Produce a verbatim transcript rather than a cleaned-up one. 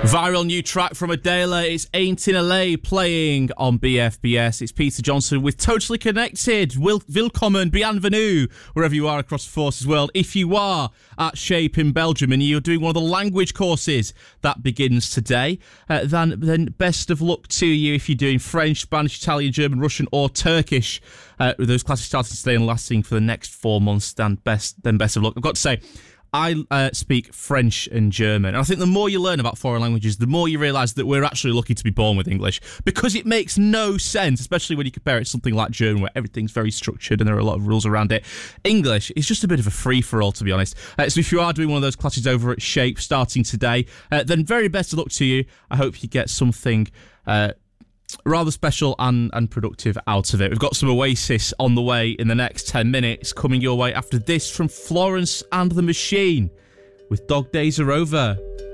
Viral new track from Adele. It's Ain't in L A playing on B F B S. It's Peter Johnson with Totally Connected. Wil- Willkommen, bienvenue, wherever you are across the Forces world. If you are at Shape in Belgium and you're doing one of the language courses that begins today, uh, then, then best of luck to you if you're doing French, Spanish, Italian, German, Russian or Turkish. Uh, with those classes starting today and lasting for the next four months, then best, then best of luck. I've got to say, I uh, speak French and German. And I think the more you learn about foreign languages, the more you realise that we're actually lucky to be born with English, because it makes no sense, especially when you compare it to something like German, where everything's very structured and there are a lot of rules around it. English is just a bit of a free-for-all, to be honest. Uh, so if you are doing one of those classes over at Shape starting today, uh, then very best of luck to you. I hope you get something Uh, rather special and, and productive out of it. We've got some Oasis on the way in the next ten minutes, coming your way after this from Florence and the Machine with Dog Days Are Over.